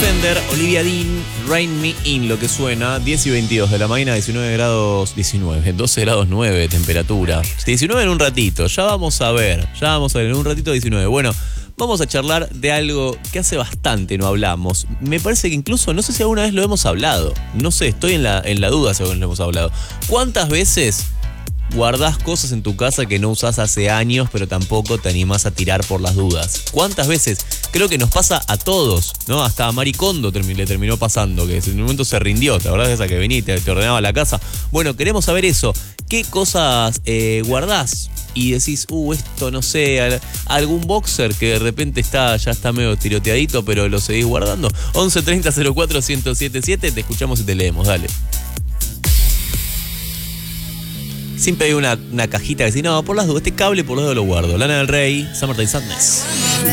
Pretender, Olivia Dean, Rain Me In, lo que suena, 10 y 22 de la mañana, 12 grados 9 de temperatura. 19 en un ratito, ya vamos a ver, en un ratito 19. Bueno, vamos a charlar de algo que hace bastante no hablamos. Me parece que incluso, no sé si alguna vez lo hemos hablado, no sé, estoy en la duda si alguna vez lo hemos hablado. ¿Cuántas veces guardás cosas en tu casa que no usás hace años, pero tampoco te animás a tirar por las dudas? ¿Cuántas veces? Creo que nos pasa a todos, ¿no? Hasta a Mari Kondo le terminó pasando, que en un momento se rindió, ¿te acordás de esa que viniste, te ordenaba la casa? Bueno, queremos saber eso. ¿Qué cosas guardás? Y decís, esto no sé, algún boxer que de repente ya está medio tiroteadito, pero lo seguís guardando. 11 30 04 1077, te escuchamos y te leemos, dale. Siempre hay una cajita que dice, no, por las dudas, este cable por las dudas lo guardo. Lana del Rey, Summertime Sadness.